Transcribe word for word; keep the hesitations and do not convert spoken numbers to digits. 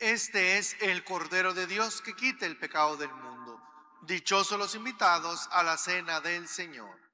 Este es el Cordero de Dios que quita el pecado del mundo. Dichosos los invitados a la cena del Señor.